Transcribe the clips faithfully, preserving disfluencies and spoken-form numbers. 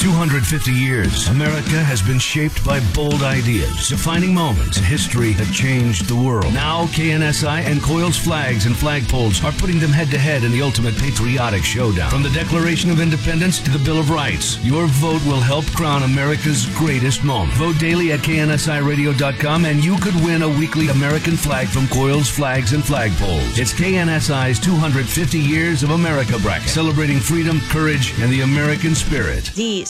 two hundred fifty years, America has been shaped by bold ideas, defining moments in history that changed the world. Now, K N S I and Coils Flags and Flagpoles are putting them head-to-head in the ultimate patriotic showdown. From the Declaration of Independence to the Bill of Rights, your vote will help crown America's greatest moment. Vote daily at K N S I radio dot com and you could win a weekly American flag from Coils Flags and Flagpoles. It's K N S I's two hundred fifty Years of America bracket, celebrating freedom, courage, and the American spirit. These.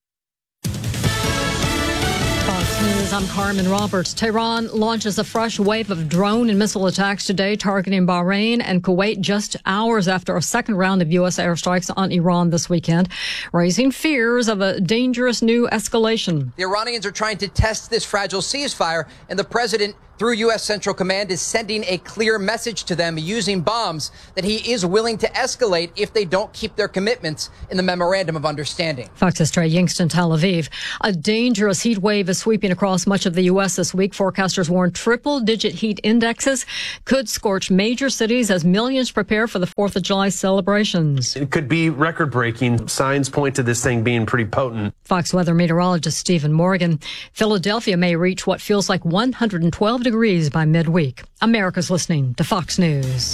Fox News, I'm Carmen Roberts. Tehran launches a fresh wave of drone and missile attacks today, targeting Bahrain and Kuwait just hours after a second round of U S airstrikes on Iran this weekend, raising fears of a dangerous new escalation. The Iranians are trying to test this fragile ceasefire, and the president, through U S Central Command, is sending a clear message to them using bombs that he is willing to escalate if they don't keep their commitments in the Memorandum of Understanding. Fox's Trey Yingsten, Tel Aviv. A dangerous heat wave is sweeping across much of the U S this week. Forecasters warn triple-digit heat indexes could scorch major cities as millions prepare for the fourth of July celebrations. It could be record-breaking. Signs point to this thing being pretty potent. Fox weather meteorologist Stephen Morgan. Philadelphia may reach what feels like one hundred twelve degrees by midweek. America's listening to Fox News.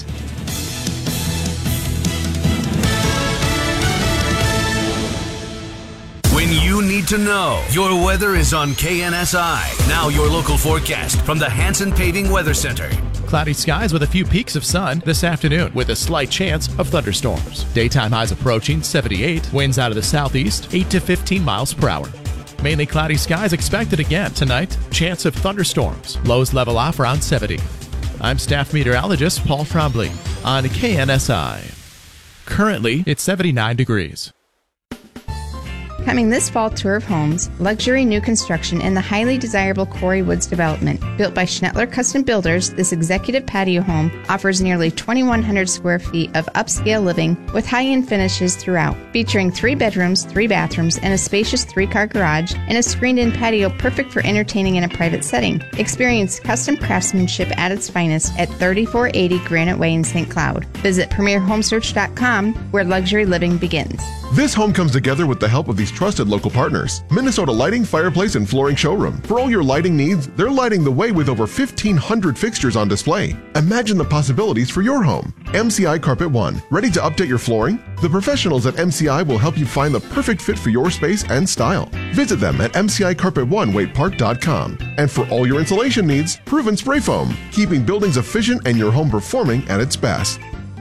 When you need to know, your weather is on K N S I. Now your local forecast from the Hanson Paving Weather Center. Cloudy skies with a few peaks of sun this afternoon with a slight chance of thunderstorms. Daytime highs approaching seventy-eight. Winds out of the southeast, eight to fifteen miles per hour. Mainly cloudy skies expected again tonight. Chance of thunderstorms. Lows level off around seventy. I'm staff meteorologist Paul Trombley on K N S I. Currently, it's seventy-nine degrees. Coming this fall, Tour of Homes, luxury new construction in the highly desirable Quarry Woods development. Built by Schnettler Custom Builders, this executive patio home offers nearly twenty-one hundred square feet of upscale living with high-end finishes throughout. Featuring three bedrooms, three bathrooms, and a spacious three-car garage, and a screened-in patio perfect for entertaining in a private setting. Experience custom craftsmanship at its finest at thirty-four eighty Granite Way in Saint Cloud. Visit premier home search dot com, where luxury living begins. This home comes together with the help of these trusted local partners. Minnesota Lighting, Fireplace, and Flooring Showroom. For all your lighting needs, they're lighting the way with over fifteen hundred fixtures on display. Imagine the possibilities for your home. M C I Carpet One. Ready to update your flooring? The professionals at M C I will help you find the perfect fit for your space and style. Visit them at M C I Carpet One Wade Park dot com. And for all your insulation needs, Proven Spray Foam. Keeping buildings efficient and your home performing at its best.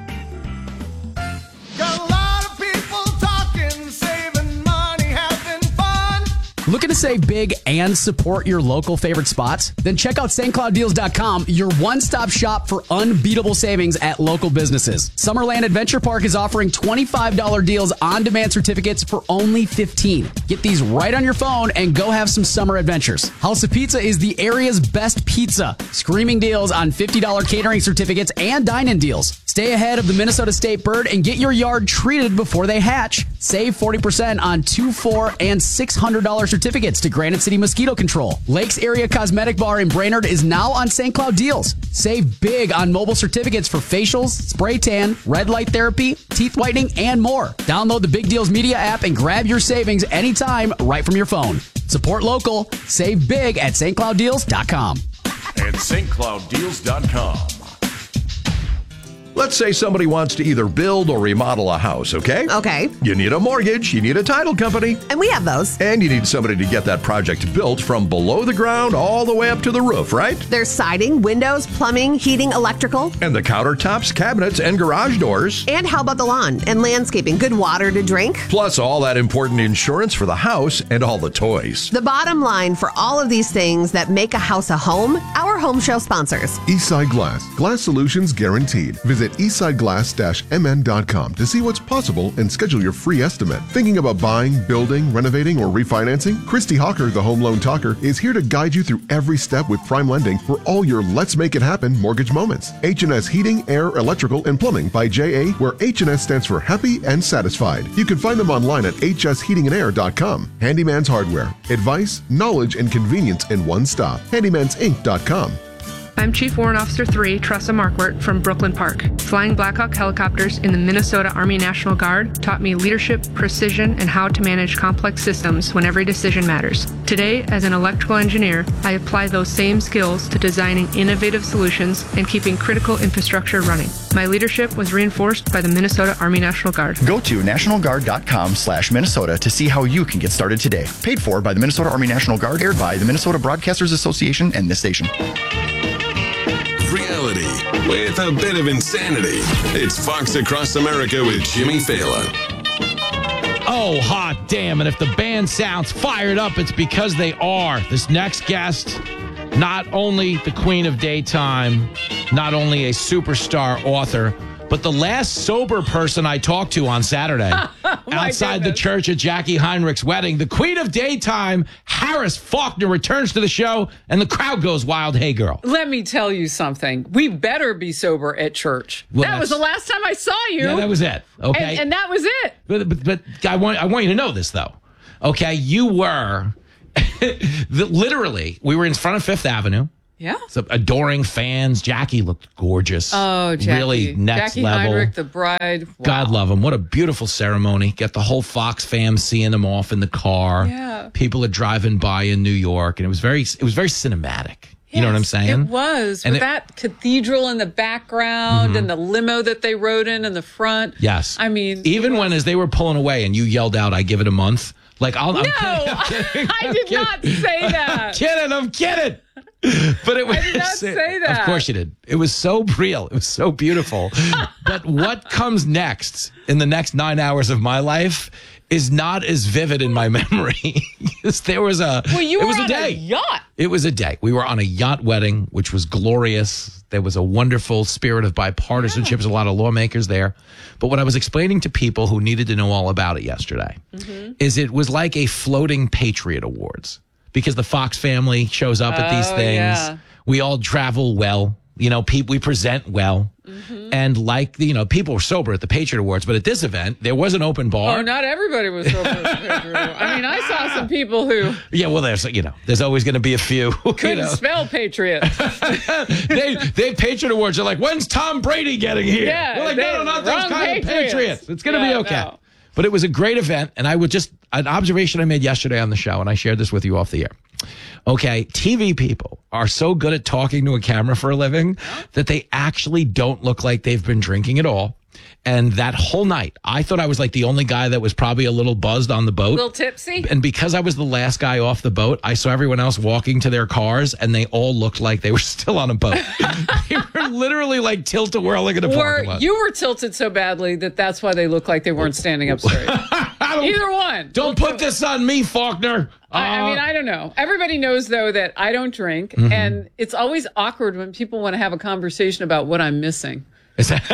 Looking to save big and support your local favorite spots? Then check out Saint Cloud Deals dot com, your one-stop shop for unbeatable savings at local businesses. Summerland Adventure Park is offering twenty-five dollars deals on-demand certificates for only fifteen dollars. Get these right on your phone and go have some summer adventures. House of Pizza is the area's best pizza. Screaming deals on fifty dollars catering certificates and dine-in deals. Stay ahead of the Minnesota State bird and get your yard treated before they hatch. Save forty percent on two, four, and six hundred dollars certificates to Granite City Mosquito Control. Lakes Area Cosmetic Bar in Brainerd is now on Saint Cloud Deals. Save big on mobile certificates for facials, spray tan, red light therapy, teeth whitening, and more. Download the Big Deals Media app and grab your savings anytime right from your phone. Support local. Save big at Saint Cloud Deals dot com. And Saint Cloud Deals dot com. Let's say somebody wants to either build or remodel a house, okay? Okay. You need a mortgage, you need a title company. And we have those. And you need somebody to get that project built from below the ground all the way up to the roof, right? There's siding, windows, plumbing, heating, electrical. And the countertops, cabinets, and garage doors. And how about the lawn and landscaping? Good water to drink. Plus all that important insurance for the house and all the toys. The bottom line for all of these things that make a house a home, our home show sponsors. Eastside Glass. Glass solutions guaranteed. Visit eastside glass dash m n dot com to see what's possible and schedule your free estimate. Thinking about buying, building, renovating, or refinancing? Christy Hawker, the Home Loan Talker, is here to guide you through every step with Prime Lending for all your Let's Make It Happen mortgage moments. H and S Heating, Air, Electrical, and Plumbing by J A, where H and S stands for Happy and Satisfied. You can find them online at h s heating and air dot com. Handyman's Hardware. Advice, knowledge, and convenience in one stop. handymans inc dot com. I'm Chief Warrant Officer three, Tressa Marquardt from Brooklyn Park. Flying Black Hawk helicopters in the Minnesota Army National Guard taught me leadership, precision, and how to manage complex systems when every decision matters. Today, as an electrical engineer, I apply those same skills to designing innovative solutions and keeping critical infrastructure running. My leadership was reinforced by the Minnesota Army National Guard. Go to national guard dot com slash Minnesota to see how you can get started today. Paid for by the Minnesota Army National Guard, aired by the Minnesota Broadcasters Association and this station. Reality with a bit of insanity. It's Fox Across America with Jimmy Fallon. Oh, hot damn. And if the band sounds fired up, it's because they are. This next guest, not only the queen of daytime, not only a superstar author, but the last sober person I talked to on Saturday outside the church at Jackie Heinrich's wedding. The queen of daytime, Harris Faulkner, returns to the show, and the crowd goes wild. Hey, girl. Let me tell you something. We better be sober at church. Well, that was the last time I saw you. Yeah, that was it. Okay. And, and that was it. But, but, but I, want, I want you to know this, though. Okay, you were, the, literally, we were in front of Fifth Avenue. Yeah. So adoring fans. Jackie looked gorgeous. Oh, Jackie. Really next Jackie level. Heinrich, the bride. Wow. God love him. What a beautiful ceremony. Get the whole Fox fam seeing them off in the car. Yeah. People are driving by in New York, and it was very, it was very cinematic. You know what I'm saying? It was. And With it- that cathedral in the background Mhm. and the limo that they rode in in the front. Yes. I mean. Even when, as they were pulling away and you yelled out, I give it a month. Like, I'll, I'm No, kidding. I'm kidding. I I'm did kidding. not say that. I'm kidding. I'm kidding. But it was, I did not say that. Of course you did. It was so real. It was so beautiful. But what comes next in the next nine hours of my life is not as vivid in my memory. There was a, Well, you it were was on a day. a yacht. It was a day. We were on a yacht wedding, which was glorious. There was a wonderful spirit of bipartisanship. There's a lot of lawmakers there. But what I was explaining to people who needed to know all about it yesterday Mm-hmm. is it was like a floating Patriot Awards, because the Fox family shows up at these Oh, things. yeah. We all travel well. You know, people, we present well. Mm-hmm. And like, you know, people were sober at the Patriot Awards, but at this event, there was an open bar. Oh, not everybody was sober. I mean, I saw some people who Yeah, well, there's, you know, there's always going to be a few. you couldn't know. spell patriot. they they Patriot Awards are like, when's Tom Brady getting here? Yeah, We're like, they- no, no, not those wrong kind of Patriots. Patriots. It's going to Yeah, be okay. no. But it was a great event, and I would just, an observation I made yesterday on the show, and I shared this with you off the air. Okay, T V people are so good at talking to a camera for a living that they actually don't look like they've been drinking at all. And that whole night, I thought I was like the only guy that was probably a little buzzed on the A boat. little tipsy. And because I was the last guy off the boat, I saw everyone else walking to their cars, and they all looked like they were still on a boat. They were literally like tilt-a-whirling in a Or parking lot. you were tilted so badly that that's why they looked like they weren't standing up straight. Either one. Don't put this on me, Faulkner. I, I mean, Uh, I don't know. Everybody knows, though, that I don't drink. Mhm. And it's always awkward when people want to have a conversation about what I'm missing. Is that-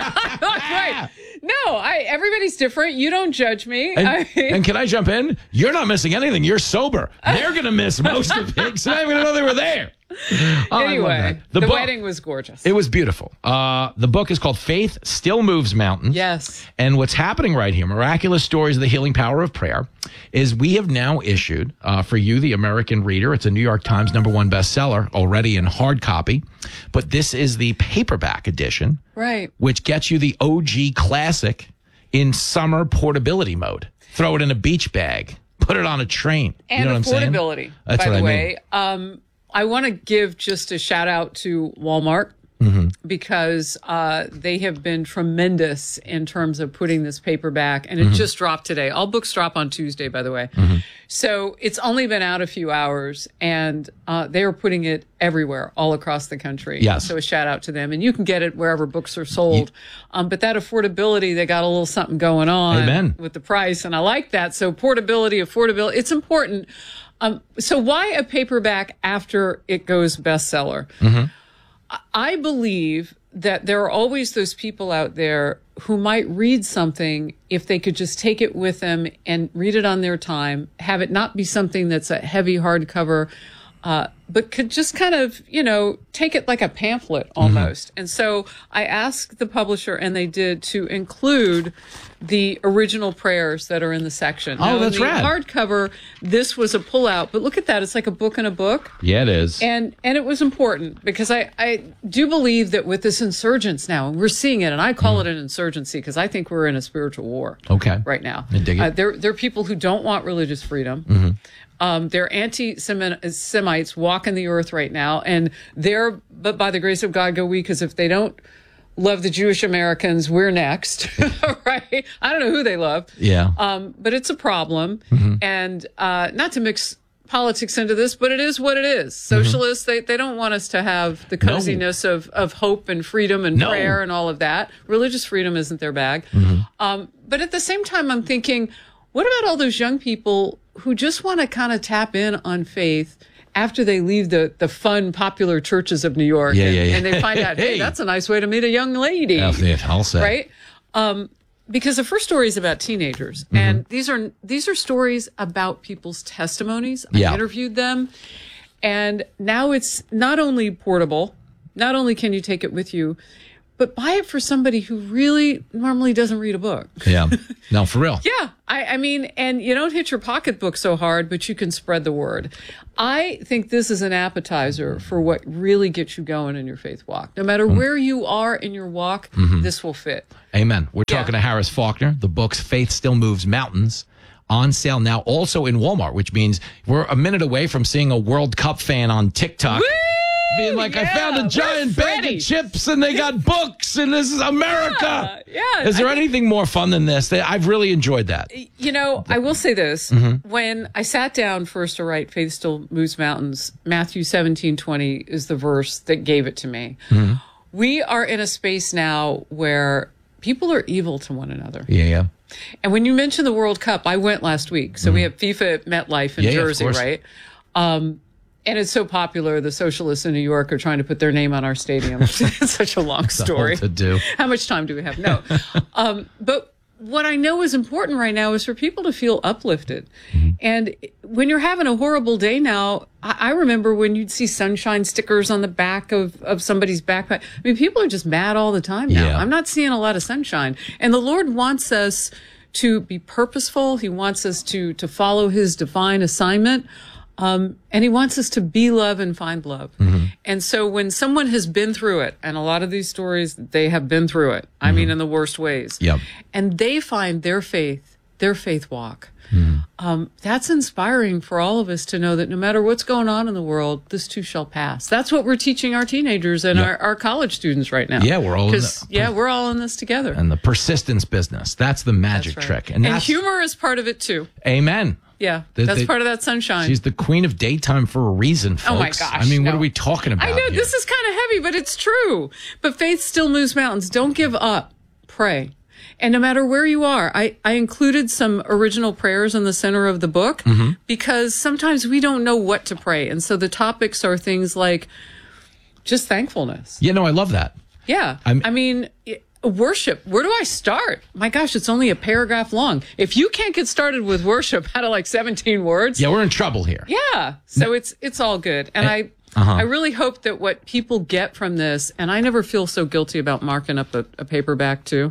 Right. No, I. Everybody's different. You don't judge me. and, I mean, and can I jump in? You're not missing anything. You're sober. They're going to miss most of it. So I'm going to know they were there. Oh, I love anyway, that. the, book- wedding was gorgeous. It was beautiful. Uh, the book is called Faith Still Moves Mountains. Yes. And what's happening right here, Miraculous Stories of the Healing Power of Prayer, is we have now issued uh, for you, the American reader. It's a New York Times number one bestseller already in hard copy. But this is the paperback edition, Right. which gets you the O G classic in summer portability mode. Throw it in a beach bag. Put it on a train. And you know what I'm saying? affordability, That's by what the I way. mean. Um, I want to give just a shout out to Walmart. Mm-hmm. Because uh, they have been tremendous in terms of putting this paperback, and it Mhm. just dropped today. All books drop on Tuesday, by the way. Mhm. So it's only been out a few hours, and uh, they are putting it everywhere, all across the country. Yes. So a shout out to them, and you can get it wherever books are sold. Um, but that affordability, they got a little something going on Amen. with the price, and I like that. So portability, affordability, it's important. Um, so why a paperback after it goes bestseller? Mm-hmm. I believe that there are always those people out there who might read something if they could just take it with them and read it on their time, have it not be something that's a heavy hardcover, uh, but could just kind of, you know, take it like a pamphlet almost. And so I asked the publisher, and they did, to include the original prayers that are in the section. Oh, now, that's in the rad. hardcover, this was a pullout, but look at that. It's like a book in a book. Yeah, it is. And and it was important because I, I do believe that with this insurgence now, and we're seeing it, and I call Mm. it an insurgency because I think we're in a spiritual war Okay. right now. I dig it. Uh, there, there are people who don't want religious freedom. Mm-hmm. Um, they're anti-Semites walking the earth right now, and they're, but by the grace of God go we, because if they don't love the Jewish Americans, we're next, right? I don't know who they love. Yeah. Um, but it's a problem. Mm-hmm. And uh, not to mix politics into this, but it is what it is. Socialists, they, they don't want us to have the No. coziness of, of hope and freedom and No. prayer and all of that. Religious freedom isn't their bag. Mm-hmm. Um, but at the same time, I'm thinking, what about all those young people who just want to kind of tap in on faith after they leave the, the fun, popular churches of New York? Yeah, and, yeah, yeah. and they find out, hey, Hey. that's a nice way to meet a young lady. Yeah, yeah, I'll say. Right? Um, because the first story is about teenagers, Mm-hmm. and these are these are stories about people's testimonies. I Yeah. interviewed them, and now it's not only portable, not only can you take it with you, but buy it for somebody who really normally doesn't read a book. Yeah. No, for real. Yeah, I, I mean, and you don't hit your pocketbook so hard, but you can spread the word. I think this is an appetizer for what really gets you going in your faith walk. No matter where you are in your walk, Mhm. this will fit. Amen. We're Yeah. talking to Harris Faulkner. The book's Faith Still Moves Mountains, on sale now, also in Walmart, which means we're a minute away from seeing a World Cup fan on TikTok. Being like, I found a giant bag of chips and they got books and this is America. Yeah. yeah. Is there I think- anything more fun than this? I've really enjoyed that. You know, I will say this. Mhm. When I sat down first to write Faith Still Moves Mountains, Matthew seventeen twenty is the verse that gave it to me. Mhm. We are in a space now where people are evil to one another. Yeah, yeah. And when you mentioned the World Cup, I went last week. So we have FIFA at MetLife in Yeah, yeah, of Jersey, course. right? Um, and it's so popular. The socialists in New York are trying to put their name on our stadium. It's such a long That's a story. whole to do. How much time do we have? No. um, but what I know is important right now is for people to feel uplifted. Mm-hmm. And when you're having a horrible day now, I, I remember when you'd see sunshine stickers on the back of, of somebody's backpack. I mean, people are just mad all the time now. Yeah. I'm not seeing a lot of sunshine. And the Lord wants us to be purposeful. He wants us to, to follow his divine assignment. Um, and he wants us to be love and find love. Mm-hmm. And so when someone has been through it, and a lot of these stories, they have been through it. I mean, in the worst ways. Yep. And they find their faith, their faith walk. Mm-hmm. Um, that's inspiring for all of us to know that no matter what's going on in the world, this too shall pass. That's what we're teaching our teenagers and Yep. our, our college students right now. Yeah, we're all in 'Cause, the- yeah, we're all in this together. And the persistence business. That's the magic That's right. trick. And, that's, humor is part of it too. Amen. Yeah, The- that's the- part of that sunshine. She's the queen of daytime for a reason, folks. Oh my gosh, I mean, what no. are we talking about I know here? this is kind of heavy, but it's true. But faith still moves mountains. Don't give up. Pray. And no matter where you are, I, I included some original prayers in the center of the book Mm-hmm. because sometimes we don't know what to pray. And so the topics are things like just thankfulness. Yeah, no, I love that. Yeah. I'm- I mean, i- worship. Where do I start? My gosh, it's only a paragraph long. If you can't get started with worship out of like seventeen words. Yeah, we're in trouble here. Yeah. So it's it's all good. And I Uh-huh. I really hope that what people get from this, and I never feel so guilty about marking up a, a paperback too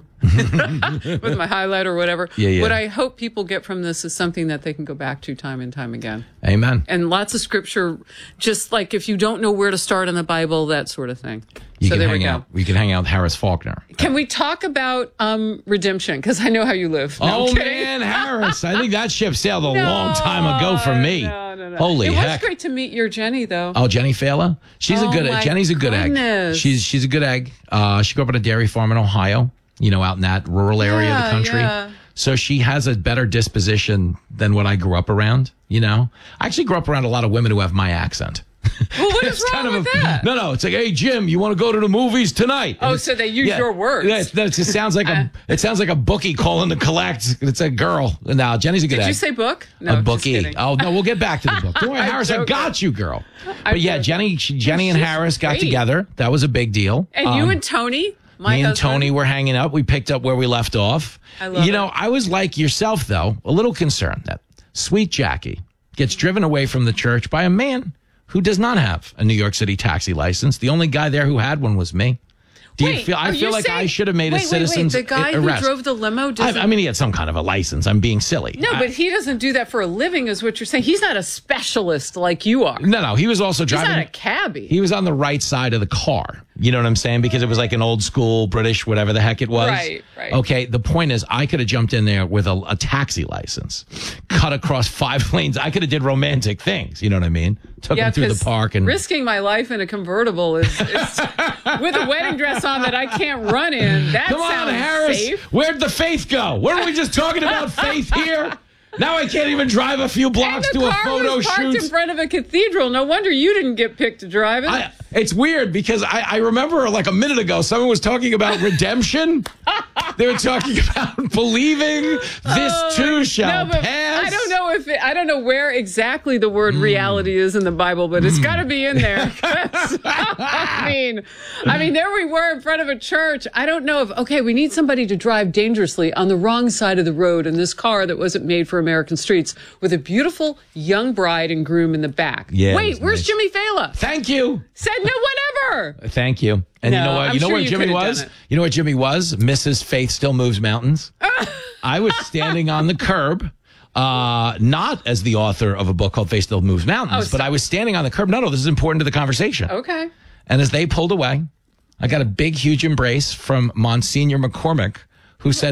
with my highlight or whatever. Yeah, yeah. What I hope people get from this is something that they can go back to time and time again. Amen. And lots of scripture, just like if you don't know where to start in the Bible, that sort of thing. You so can there hang we go. out. We can hang out with Harris Faulkner. Can we talk about um, redemption? Because I know how you live. No, oh I'm kidding. man, Harris! I think that ship sailed a long time ago for me. No, no, no. Holy it heck! was great to meet your Jenny, though. Oh, Jenny Fela. She's Oh, a good. my Jenny's a good goodness. egg. She's she's a good egg. Uh, she grew up on a dairy farm in Ohio. You know, out in that rural area of the Yeah, country. yeah. So she has a better disposition than what I grew up around. You know, I actually grew up around a lot of women who have my accent. Well, what is It's wrong kind of with a, that? No, no. It's like, hey, Jim, you want to go to the movies tonight? Oh, so they use Yeah. your words. Yeah, it's, it sounds like a it sounds like a bookie calling to collect. It's a girl. Now, Jenny's a good Did egg. you say book? No, a just bookie. kidding. Oh no, we'll get back to the book. Don't worry, I'm Harris. I joking. got you, girl. I'm But yeah, joking. Jenny, she, Jenny and She's Harris got great. together. That was a big deal. And you Um, and Tony, my me and husband. Tony were hanging up. We picked up where we left off. I love you know, it. I was like yourself, though, a little concerned that sweet Jackie gets driven away from the church by a man who does not have a New York City taxi license. The only guy there who had one was me. Do you Wait, feel? I are feel you like saying- I should have made wait, a citizen's wait, wait. The guy arrest. who drove the limo doesn't. I, I mean, he had some kind of a license. I'm being silly. no, I- but he doesn't do that for a living, is what you're saying. He's not a specialist like you are. no, no. He was also He's driving. not a cabbie. He was on the right side of the car. You know what I'm saying? Because it was like an old school British, whatever the heck it was. Right, right. Okay. The point is, I could have jumped in there with a, a taxi license, cut across five lanes. I could have did romantic things. You know what I mean? Took yeah, him through the 'cause park and risking my life in a convertible is, is with a wedding dress on that I can't run in. That come on, sounds Harris. safe. Where'd the faith go? Weren't we just talking about faith here? Now I can't even drive a few blocks And the to a car photo was parked shoot. in front of a cathedral. No wonder you didn't get picked to drive it. I, it's weird because I, I remember like a minute ago, someone was talking about redemption. They were talking about believing this Oh, too shall no, but pass. I don't know if it, I don't know where exactly the word reality is in the Bible, but it's got to be in there. I mean, I mean, there we were in front of a church. I don't know if okay, we need somebody to drive dangerously on the wrong side of the road in this car that wasn't made for American streets with a beautiful young bride and groom in the back. Yeah, it Wait, was where's nice. Jimmy Fallon? Thank you. Said no one ever. Thank you. And you No, know what? I'm You know sure where you Jimmy could have was? done it. You know what Jimmy was? Missus Faith Still Moves Mountains. I was standing on the curb. Uh, not as the author of a book called Faith Still Moves Mountains, Oh, but so- I was standing on the curb. No, no, this is important to the conversation. Okay. And as they pulled away, I got a big, huge embrace from Monsignor McCormick, who said,